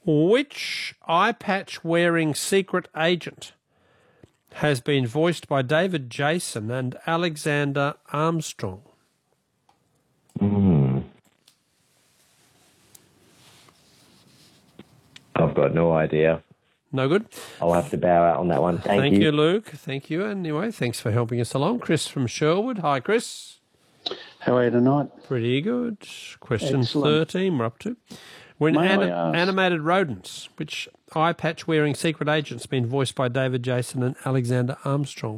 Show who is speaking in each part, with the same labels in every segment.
Speaker 1: Which eye patch wearing secret agent has been voiced by David Jason and Alexander Armstrong?
Speaker 2: I've got no idea.
Speaker 1: No good?
Speaker 2: I'll have to bow out on that one. Thank
Speaker 1: you, Luke. Thank you. Anyway, thanks for helping us along. Chris from Sherwood. Hi, Chris.
Speaker 3: How are you tonight?
Speaker 1: Pretty good. Question
Speaker 3: Excellent.
Speaker 1: 13 we're up to. When
Speaker 3: May I ask-
Speaker 1: animated rodents, which eye patch wearing secret agent's been voiced by David Jason and Alexander Armstrong?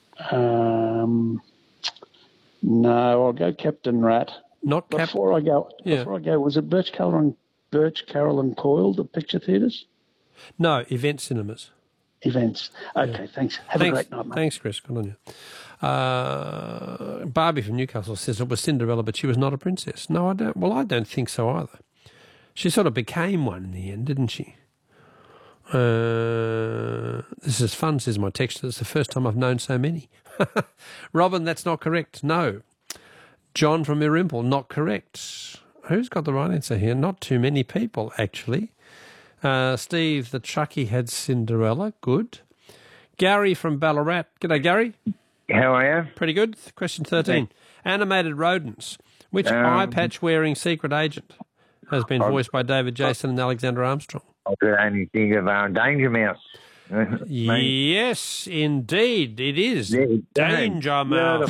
Speaker 3: No, I'll go Captain Rat.
Speaker 1: Not
Speaker 3: Before I go, was it Birch Carroll and Coyle, the picture theatres?
Speaker 1: No, Event Cinemas.
Speaker 3: Events. Okay, thanks. Have a great night, mate.
Speaker 1: Thanks, Chris. Good on you. Barbie from Newcastle says it was Cinderella, but she was not a princess. No, I don't. Well, I don't think so either. She sort of became one in the end, didn't she? This is fun, says my texter. It's the first time I've known so many. Robin, that's not correct. No. John from Irimple, not correct. Who's got the right answer here? Not too many people, actually. Steve, the truckie had Cinderella. Good. Gary from Ballarat. G'day, Gary.
Speaker 4: How are you?
Speaker 1: Pretty good. Question 13. Animated rodents. Which eye patch wearing secret agent has been voiced by David Jason and Alexander Armstrong?
Speaker 4: I could only think of Danger Mouse.
Speaker 1: Yes, indeed, it is. Danger Mouse.